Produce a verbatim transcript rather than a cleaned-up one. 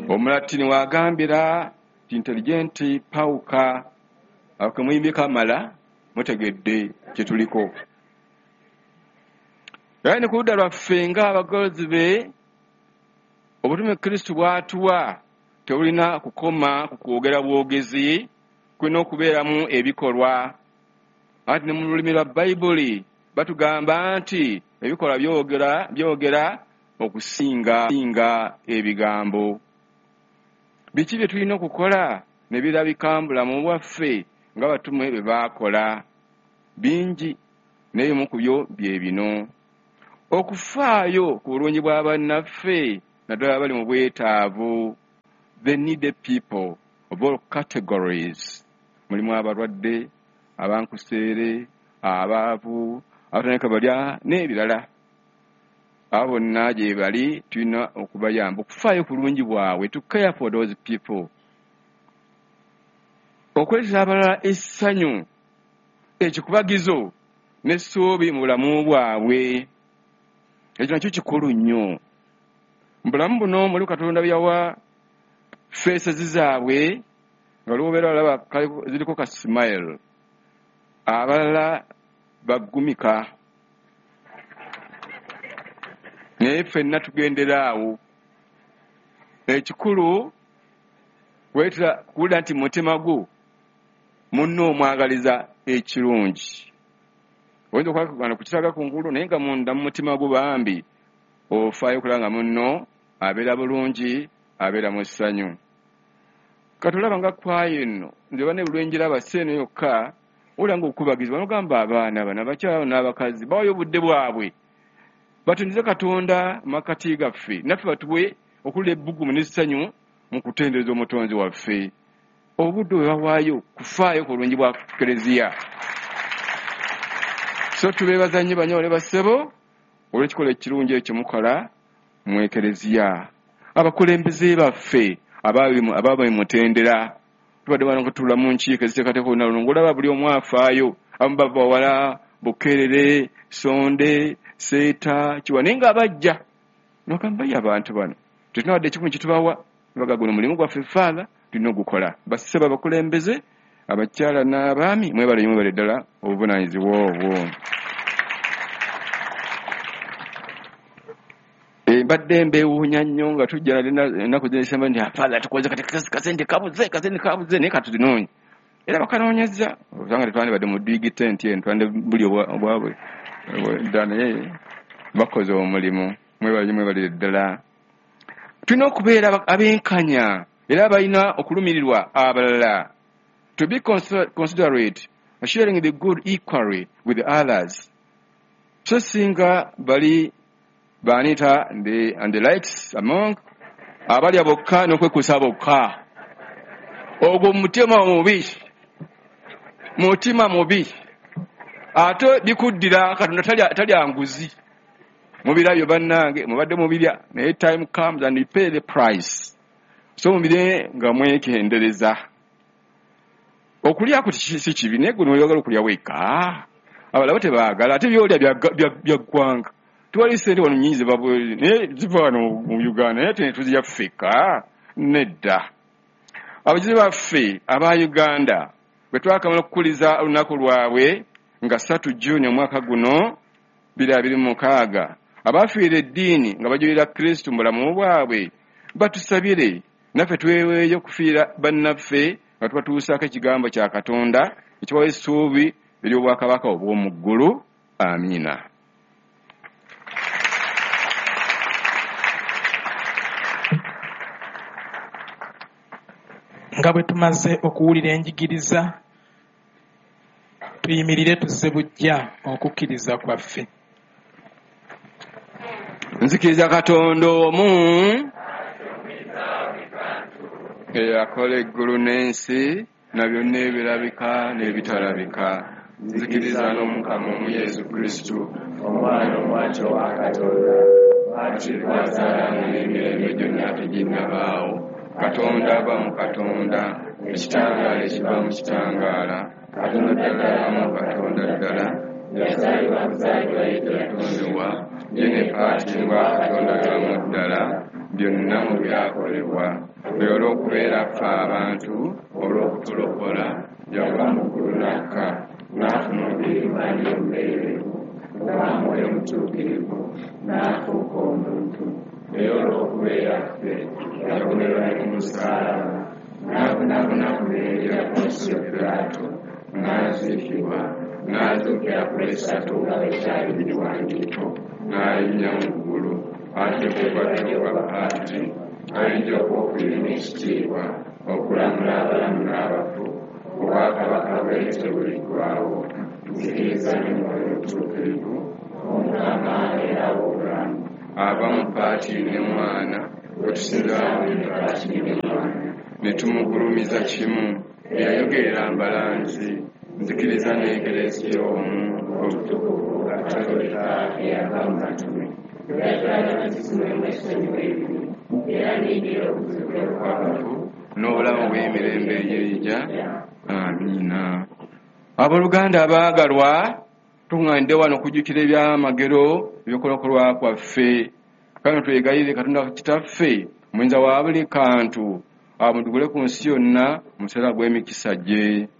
Omulatini wagambira intelligent pauka akamuyimbi kamala mutegedde kyetuliko. Era ne ku ludda lwaffe ng'abagozi be obutume Kristo bw'atuwa tebulina kukoma ku kwogera bwogezi, kulina okubeeramu ebikolwa. Ati ne mu lulimi lwa Bayibuli batugamba nti ebikolwa byogera byogera okusinga singa ebigambo. Biki bye tulina okukola ne birabika mu bulamu bwaffe ng'abatume bwe baakola? Bingi, naye mu ku byo bye bino: okufaayo ku bulungi bwa bannaffe naddala abali mu bwetaavu, the needed people of all categories. Mulimu abalwadde, abankuseere, abaavu, abataneka balya n'ebirala. Abo bonna gye bali tulina okubayamba okufaayo ku bulungi bwabwe, to care for those people. Okuleetera abalala essanyu, ekikubagizo n'essuubi mu bulamu bwabwe, ekyo nakyo kikulu nnyo. Mu bulamu buno muli Katonda byawa faces zaabwe nga lubeera olaba ziriko ka smile, abalala baggumika. Naye ffenna tugendera awo. Ekikulu weetera kuwulira nti mutima gwo munno omwagaliza ekirungi. Oyinza okwakugana ku kitaaga ku ngulu naye nga munda mu mutima gwo bambi ofaayo okulaba nga munno abeera bulungi, abeera mu ssanyu. Katulaba nga kwayo nno nze bane bulwenjera baseeno yokka owulira ng'okubagizibwa n'ogamba abaana bano abakyala n'abakazi bawayo obudde bwabwe batendereze Katonda makati gaffe, naffe batuwe okulira ebbugumu n'essanyu mu kutendereza omutonzi waffe. Obudde bwe bawaayo kufaayo ku bulungi bwa Kereziya. So tubeebaza nnyo banyole bassebo olw'ekikolwa ekirungi ekyo mukola mu Ekereziya. Abakulembeze baffe abaaba mutendera tubadde bano kutula mu nkiiko eziteekateeka olunaku olaba buli omu afaayo, abamu bava wala Bukerere, Sonde, Seeta, Kiwa, naye nga bajja n'ogamba ye abantu bano tetunawadde ekikumu kitubawa baga guno mulimu gwaffe faala tulina ogukola. Bassebo abakulembeze, abakyala n'abaami, mwebale nnyo mwebale ddala obuvunaanyizibwa obwo. Mbadde mbeewuunya nnyo nga tujja ennaku z'Desemba nti afaala tukoze kati kasente kabuze kasente kabuze naye katuzinoonya. Era bakanoonyeza obusanga tetwandibadde mu digite nti eno twande buli obwabwe dda naye bakoze omulimu. Mwebale mwebale ddala. Tulina okubeera abenkanya era abalina okulumirirwa abalala. To be considerate, sharing the good equally with others. So singa bali banita and the, and the lights among abali abokka n'okwekuusa bokka. Ogwo mutima mubi, mutima mubi. Ate bikuddira Katonda talya nguzi. Mubirabyo bannange mubadde mubirya naye time comes and you pay the price. So mubire nga mwekendereza. Okulya kuti si kibi naye guno oyagala okulya weka. Abalala tebaagala ate byolya bya ggwanga. Tuwali sente wano nnyingi babwe naye ziva wano mu Uganda naye ate tuzirya ffeka nedda. Abagizi baffe aba Uganda bwe twakamala okukuliza olunaku lwabwe nga ssatu Juni omwaka guno bbiri abiri mu mukaaga, abaafiira eddiini nga bajulira Kristo mu bulamu bwabwe batusabire naffe tweweeyo okufiira bannaffe nga tubatuusaako ekigambo kya Katonda ekibawa essuubi ery'obwakabaka obw'omu ggulu. Amiina. Nga bwe tumaze okuwulira enjigiriza, tuyimirire tuzze bujja okukkiriza kwaffe. Nzikiriza Katonda omu eyakola eggulu n'ensi na byonna ebirabika n'ebitalabika. Nzikiriza n'Omukama omu Yesu Kristo, omwana omwaki owa Katonda, atiibwazaala n'emirembe gyonna teginnabaawo. Katonda ava mu Katonda, ekitangaala ekiva mu kitangaala, Katonda ddala ava mu Katonda ddala, yazaalibwa kuzaalibwa ye teyatondewa, ye ne paatibwa Katonda alamu ddala, byonna mu byakolebwa bwe olw'okubeera ffe abantu olw'okutulokola yava mu ggulu n'akka n'afuna obuyimbanyi obubeerevu bwa mwoyo mutuukirivu n'afuuka omuntu naye olw'okubeera ffe yagoberwa ne ku musaalaba n'abonaabona ku mirembe gya Ponsiyo Piraato n'aziikibwa n'azuukira ku lw'essatu nga bwe kyali biwandiiko n'alinnya mu ggulu ateekebwa ddyo bwa Paatiri ayinza okwokulirira ekitiibwa okulamula abalamu n'abafu obwakabaka bwe tebuliggwaawo nzikiriza ne mwoyo mutuukirivu omukama era w'obulamu ava mu Paatiri ne Mwana bwe tusinzaamu ne Paatiri ne Mwana ne tumugulumiza kimu eyayogerera mbalanzi nzikiriza n'ekereziya omu obutukuvu katolika eyava mu matume era n'enjira okuzuukira kw'abafu n'obulamu bw'emirembe egy'erijja amiina. Abooluganda abaagalwa, tuŋŋaanidde wano okujjukira ebyamagero ebyokolokolwa kwaffe. Kano twegayirire Katonda Kitaffe omuyinza wa buli kantu amudugule ku nsi yonna mu museera gw'emikisa gye.